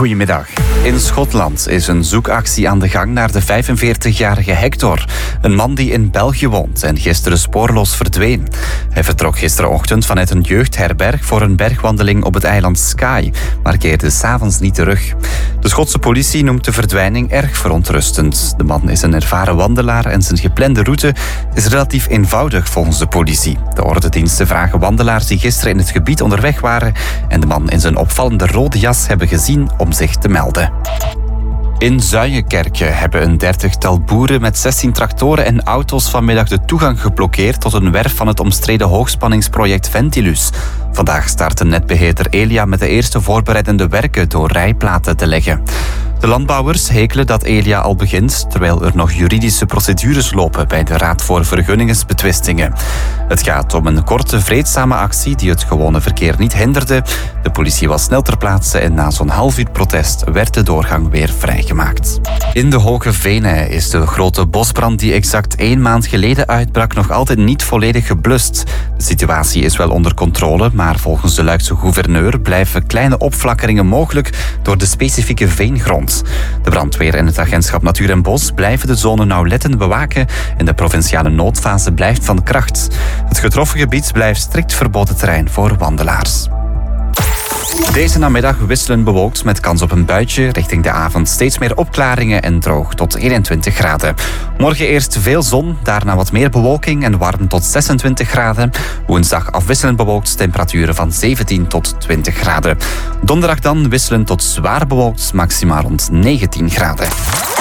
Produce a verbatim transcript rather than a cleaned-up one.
Goedemiddag. In Schotland is een zoekactie aan de gang naar de vijfenveertigjarige Hector. Een man die in België woont en gisteren spoorloos verdween. Hij vertrok gisterenochtend vanuit een jeugdherberg voor een bergwandeling op het eiland Skye, maar keerde 's avonds niet terug. De Schotse politie noemt de verdwijning erg verontrustend. De man is een ervaren wandelaar en zijn geplande route is relatief eenvoudig volgens de politie. De ordediensten vragen wandelaars die gisteren in het gebied onderweg waren en de man in zijn opvallende rode jas hebben gezien om zich te melden. In Zuijenkerke hebben een dertigtal boeren met zestien tractoren en auto's vanmiddag de toegang geblokkeerd tot een werf van het omstreden hoogspanningsproject Ventilus. Vandaag startte netbeheerder Elia met de eerste voorbereidende werken door rijplaten te leggen. De landbouwers hekelen dat Elia al begint, terwijl er nog juridische procedures lopen bij de Raad voor Vergunningenbetwistingen. Het gaat om een korte, vreedzame actie die het gewone verkeer niet hinderde. De politie was snel ter plaatse en na zo'n half uur protest werd de doorgang weer vrijgemaakt. In de Hoge Venen is de grote bosbrand die exact één maand geleden uitbrak nog altijd niet volledig geblust. De situatie is wel onder controle, maar volgens de Luikse gouverneur blijven kleine opflakkeringen mogelijk door de specifieke veengrond. De brandweer en het agentschap Natuur en Bos blijven de zone nauwlettend bewaken en de provinciale noodfase blijft van kracht. Het getroffen gebied blijft strikt verboden terrein voor wandelaars. Deze namiddag wisselend bewolkt met kans op een buitje. Richting de avond steeds meer opklaringen en droog tot eenentwintig graden. Morgen eerst veel zon, daarna wat meer bewolking en warm tot zesentwintig graden. Woensdag afwisselend bewolkt, temperaturen van zeventien tot twintig graden. Donderdag dan wisselend tot zwaar bewolkt, maximaal rond negentien graden.